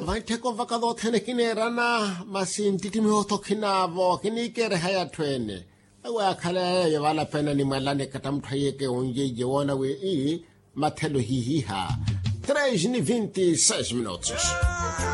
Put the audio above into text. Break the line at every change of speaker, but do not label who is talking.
vai theko vakado thene kinerana masintiti mi hotokinavo kinikere haya twene awa khala ya wala pena ni malane katamthaye ke onje jewona we mathelo hihiha 3:26 minutos